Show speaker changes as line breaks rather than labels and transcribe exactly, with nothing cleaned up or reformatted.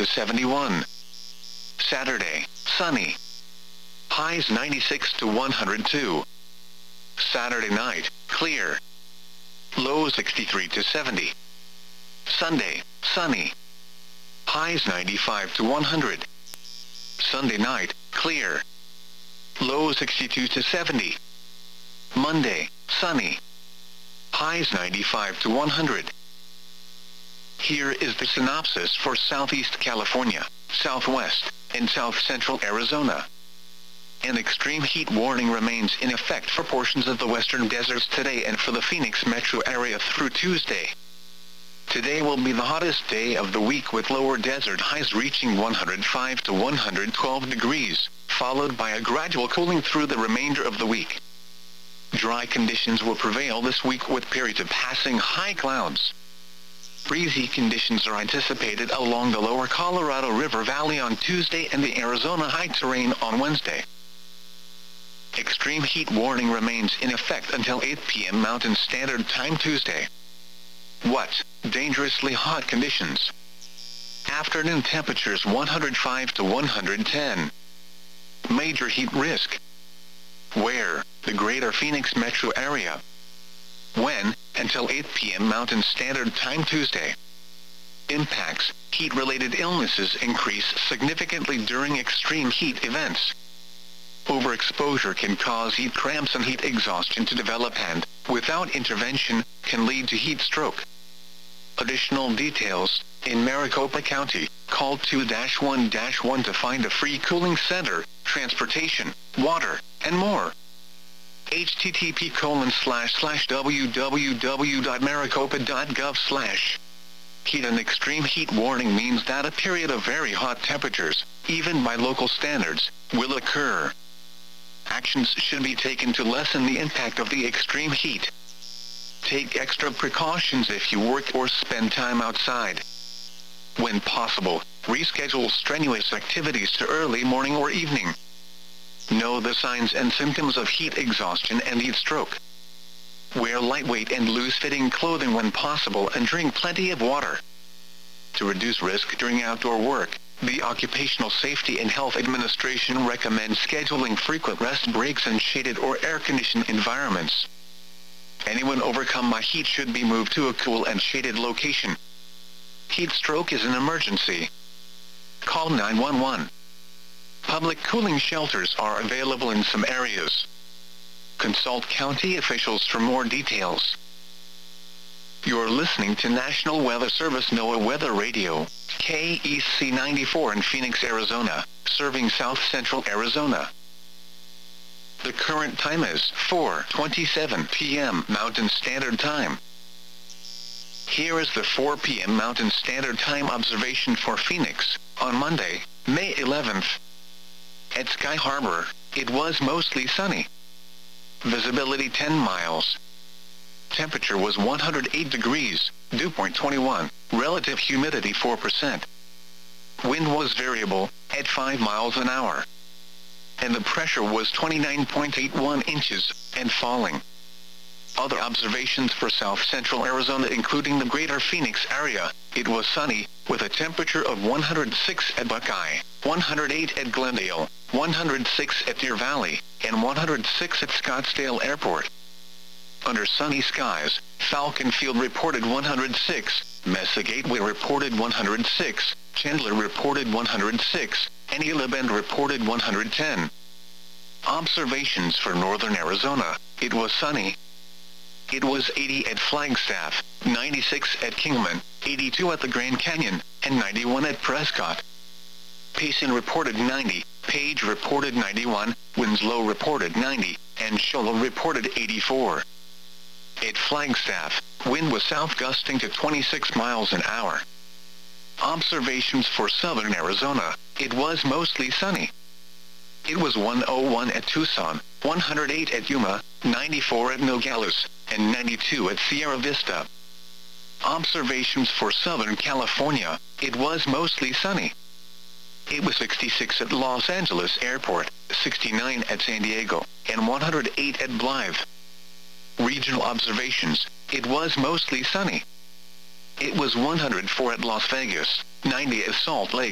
to seventy-one. Saturday, sunny. Highs ninety-six to one hundred two. Saturday night, clear. Lows sixty-three to seventy. Sunday, sunny. Highs ninety-five to one hundred. Sunday night, clear. Lows sixty-two to seventy. Monday, sunny. Highs ninety-five to one hundred. Here is the synopsis for Southeast California, Southwest, and South Central Arizona. An extreme heat warning remains in effect for portions of the western deserts today and for the Phoenix metro area through Tuesday. Today will be the hottest day of the week with lower desert highs reaching one hundred five to one hundred twelve degrees, followed by a gradual cooling through the remainder of the week. Dry conditions will prevail this week with periods of passing high clouds. Breezy conditions are anticipated along the lower Colorado River Valley on Tuesday and the Arizona high terrain on Wednesday. Extreme heat warning remains in effect until eight p m Mountain Standard Time Tuesday. What? Dangerously hot conditions. Afternoon temperatures one hundred five to one hundred ten. Major heat risk. Where? The greater Phoenix metro area. When? Until eight p m Mountain Standard Time Tuesday. Impacts. Heat-related illnesses increase significantly during extreme heat events. Overexposure can cause heat cramps and heat exhaustion to develop and, without intervention, can lead to heat stroke. Additional details, in Maricopa County, call two one one to find a free cooling center, transportation, water, and more. http colon slash slash www.maricopa.gov slash. Heat and extreme heat warning means that a period of very hot temperatures, even by local standards, will occur. Actions should be taken to lessen the impact of the extreme heat. Take extra precautions if you work or spend time outside. When possible, reschedule strenuous activities to early morning or evening. Know the signs and symptoms of heat exhaustion and heat stroke. Wear lightweight and loose-fitting clothing when possible and drink plenty of water. To reduce risk during outdoor work, the Occupational Safety and Health Administration recommends scheduling frequent rest breaks in shaded or air-conditioned environments. Anyone overcome by heat should be moved to a cool and shaded location. Heat stroke is an emergency. Call nine one one. Public cooling shelters are available in some areas. Consult county officials for more details. You're listening to National Weather Service NOAA Weather Radio, K E C ninety-four in Phoenix, Arizona, serving South Central Arizona. The current time is four twenty-seven p m Mountain Standard Time. Here is the four p m Mountain Standard Time observation for Phoenix, on Monday, May eleventh. At Sky Harbor, it was mostly sunny. Visibility ten miles. Temperature was one hundred eight degrees, dew point twenty-one, relative humidity four percent. Wind was variable, at five miles an hour. And the pressure was twenty-nine point eight one inches, and falling. Other observations for South Central Arizona including the greater Phoenix area, it was sunny, with a temperature of one hundred six at Buckeye, one hundred eight at Glendale, one hundred six at Deer Valley, and one hundred six at Scottsdale Airport. Under sunny skies, Falcon Field reported one hundred six, Mesa Gateway reported one hundred six, Chandler reported one hundred six, and Gila Bend reported one hundred ten. Observations for northern Arizona, it was sunny. It was eighty at Flagstaff, ninety-six at Kingman, eighty-two at the Grand Canyon, and ninety-one at Prescott. Payson reported ninety, Page reported ninety-one, Winslow reported ninety, and Shola reported eighty-four. At Flagstaff, wind was south gusting to twenty-six miles an hour. Observations for southern Arizona, it was mostly sunny. It was one oh one at Tucson, one hundred eight at Yuma, ninety-four at Nogales, and ninety-two at Sierra Vista. Observations for Southern California, it was mostly sunny. It was sixty-six at Los Angeles Airport, sixty-nine at San Diego, and one hundred eight at Blythe. Regional observations, it was mostly sunny. It was one hundred four at Las Vegas, ninety at Salt Lake,